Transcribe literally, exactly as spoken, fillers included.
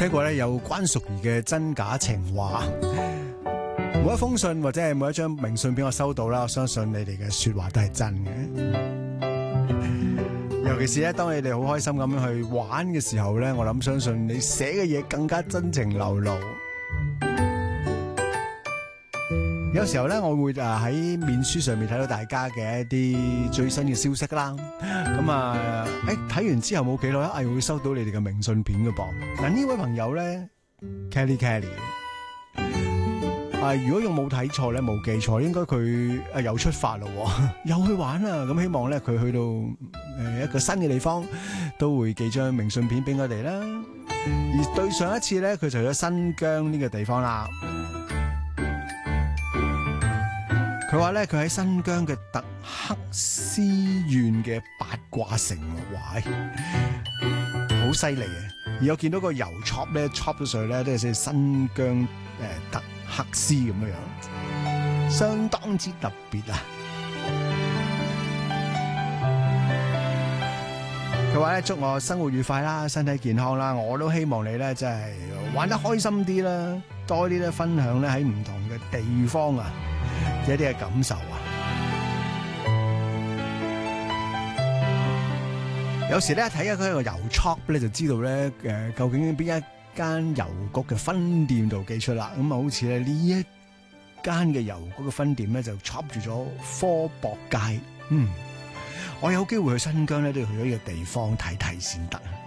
聽過咧有關淑怡嘅真假情話，每一封信或者係每一張明信片我收到啦，我相信你哋嘅說話都係真嘅。尤其是咧，當你哋好開心咁樣去玩嘅時候咧，我諗相信你寫嘅嘢更加真情流露。有時候咧，我會誒喺面書上面睇到大家嘅一啲最新嘅消息啦。咁啊，誒睇完之後冇幾耐，哎會收到你哋嘅明信片嘅噃。嗱呢位朋友咧 ，Kelly Kelly， 啊如果用冇睇錯咧，冇記錯，應該佢誒又出發咯，又去玩啦。咁希望咧佢去到誒一個新嘅地方，都會寄張明信片俾我哋啦。而對上一次咧，佢就去咗新疆呢個地方啦。佢話咧，佢喺新疆嘅特克斯縣嘅八卦城，哇，好犀利嘅。而我見到個郵 chop 咧 chop 咗上去咧，都係寫新疆誒、呃、特克斯咁樣樣，相當之特別啊！佢話咧，祝我生活愉快啦，身體健康啦，我都希望你咧真係玩得開心啲啦，多啲咧分享咧喺唔同嘅地方啊！有一啲嘅感受啊，有時咧睇下佢個郵 shop 咧，就知道咧誒、呃，究竟邊一間郵局嘅分店度寄出啦。咁啊，好似咧呢一間嘅郵局嘅分店咧就 shop 住咗科博街。嗯，我有機會去新疆咧，都要去咗呢個地方睇睇先得。